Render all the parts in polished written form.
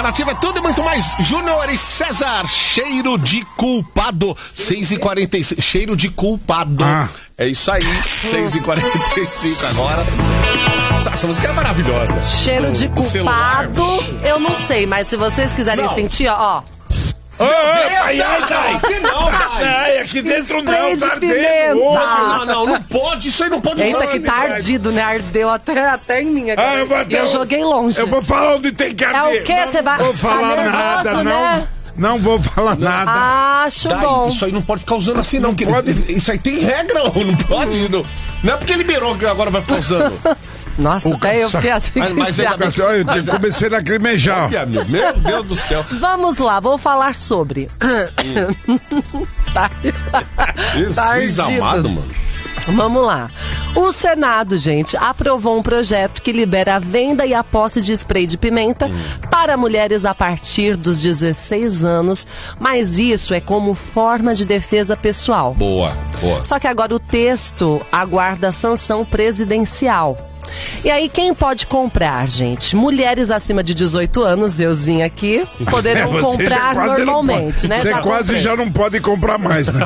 A Nativa é tudo e muito mais. Júnior e César, cheiro de culpado. 6h46, cheiro de culpado. É isso aí, 6h45 agora. Essa música é maravilhosa. Cheiro de culpado, eu não sei, mas se vocês quiserem sentir, ó. Aqui dentro não, Spray de tá pimenta. Não pode, isso aí não pode Eita, usar. que tá ardido, né? Ardeu até em mim agora. Eu joguei longe. Eu vou falar onde tem que arder. É o quê? Você vai... Não vou falar tá nada, nervoso, não. né? Não vou falar nada. Acho bom. Isso aí não pode ficar usando assim, não. Pode. Isso aí tem regra, não pode. Não é porque liberou que agora vai ficar usando. Nossa, até eu fiquei assim. Mas ainda bem que... Eu comecei a lacrimejar. Meu Deus do céu. Vamos lá, vou falar sobre. Jesus amado, mano. Vamos lá. O Senado, gente, aprovou um projeto que libera a venda e a posse de spray de pimenta para mulheres a partir dos 16 anos, mas isso é como forma de defesa pessoal. Boa. Só que agora o texto aguarda a sanção presidencial. E aí, quem pode comprar, gente? Mulheres acima de 18 anos, euzinha aqui, poderão comprar normalmente, né? Você quase já não pode comprar mais, né?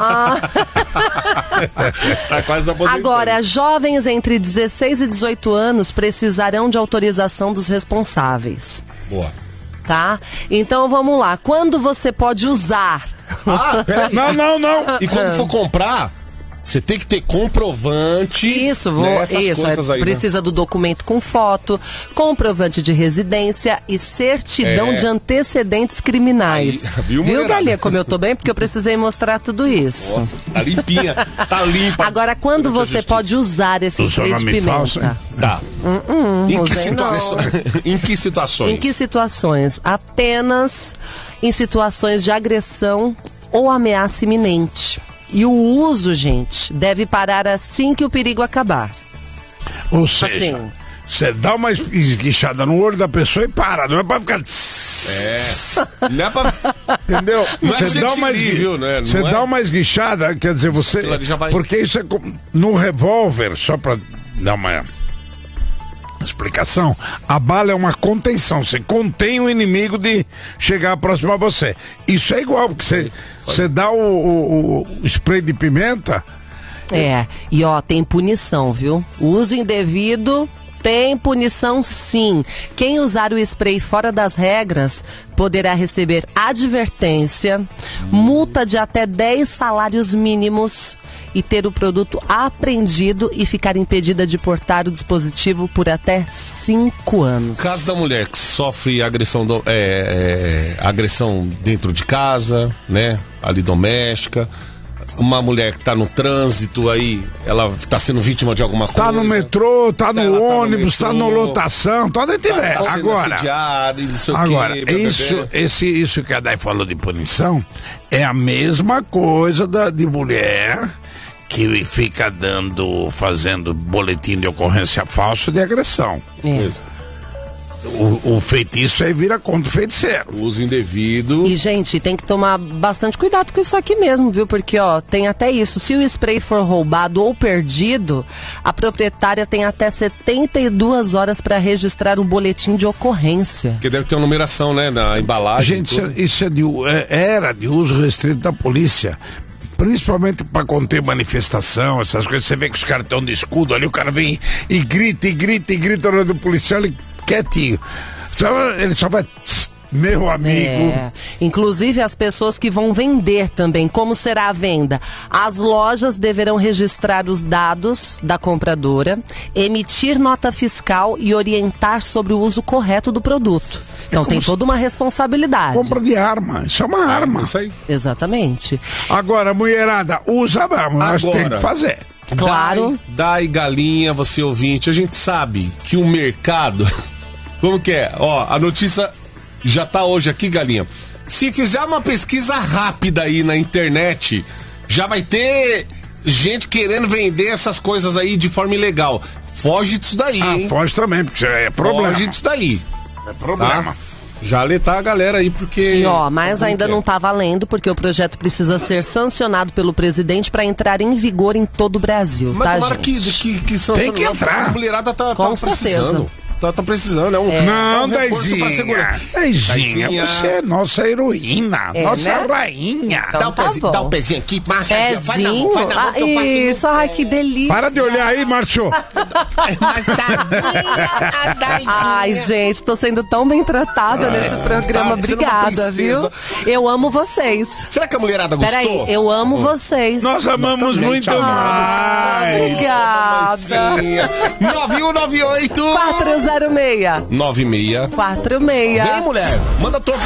Tá quase aposentando. Agora, jovens entre 16 e 18 anos precisarão de autorização dos responsáveis. Boa. Tá? Então, vamos lá. Quando você pode usar? Peraí. Não. E quando for comprar... Você tem que ter comprovante. Isso, coisas aí, precisa do documento com foto, comprovante de residência e certidão de antecedentes criminais. Aí, viu, Galinha, como eu tô bem? Porque eu precisei mostrar tudo isso. Nossa, tá limpinha, está limpa. Agora, quando você pode usar esse spray de pimenta? Falso, tá. Em que situações? Em que situações? Em que situações? Apenas em situações de agressão ou ameaça iminente. E o uso, gente, deve parar assim que o perigo acabar. Ou seja, você dá uma esguichada no olho da pessoa e para, não é pra ficar... Não é pra... Entendeu? Você dá uma esguichada, quer dizer, você... Porque isso é no revólver, só pra dar uma explicação, a bala é uma contenção, você contém o inimigo de chegar próximo a você. Isso é igual, porque você dá o spray de pimenta. E ó, tem punição, viu? O uso indevido tem punição, sim. Quem usar o spray fora das regras poderá receber advertência, multa de até 10 salários mínimos e ter o produto apreendido e ficar impedida de portar o dispositivo por até 5 anos. Caso da mulher que sofre agressão, agressão dentro de casa, né? Ali doméstica. Uma mulher que tá no trânsito aí, ela tá sendo vítima de alguma coisa. Tá no metrô, tá no ônibus, tá na lotação, tá onde tiver. Tá Agora, isso que a Day falou de punição é a mesma coisa de mulher que fica fazendo boletim de ocorrência falso de agressão. Isso. O feitiço aí vira contra o feiticeiro. O uso indevido. E, gente, tem que tomar bastante cuidado com isso aqui mesmo, viu? Porque, ó, tem até isso. Se o spray for roubado ou perdido, a proprietária tem até 72 horas para registrar um boletim de ocorrência. Porque deve ter uma numeração, né? Na embalagem. Gente, isso era de uso restrito da polícia. Principalmente para conter manifestação, essas coisas. Você vê que os caras estão de escudo ali, o cara vem e grita na hora do policial, ele quietinho. Ele só vai... Meu amigo. Inclusive as pessoas que vão vender também. Como será a venda? As lojas deverão registrar os dados da compradora, emitir nota fiscal e orientar sobre o uso correto do produto. Então tem toda uma responsabilidade. Compra de arma, isso é uma arma. Isso aí. Exatamente. Agora, mulherada, usa mesmo, nós temos que fazer. Claro. Dai galinha, você ouvinte, a gente sabe que o mercado... Como que é? Ó, a notícia já tá hoje aqui, galinha. Se fizer uma pesquisa rápida aí na internet, já vai ter gente querendo vender essas coisas aí de forma ilegal. Foge disso daí, hein? Foge também, porque isso é problema. Foge disso daí. É problema. Tá? Já alertar a galera aí, porque... E ó, mas ainda não tá valendo, porque o projeto precisa ser sancionado pelo presidente para entrar em vigor em todo o Brasil, mas tá, tomara gente? que sancione. Tem que entrar. A mulherada tá Com certeza. precisando. Tá precisando, é um Não, reforço pra segurança. Daizinha, Daizinha. você é nossa heroína, nossa né? rainha. Então tá bom. Dá o pezinho aqui, massageia. Vai na mão, Pezinho? que eu faço no Isso, ai, que delícia. Para de olhar aí, Márcio. Ai, gente, tô sendo tão bem tratada nesse programa. tá sendo uma Obrigada, viu? princesa. Eu amo vocês. Será que a mulherada gostou? Peraí, eu amo vocês. Nós amamos também muito te amamos. mais. Obrigada. 9198 406 96. 46. Vem, mulher. Manda tua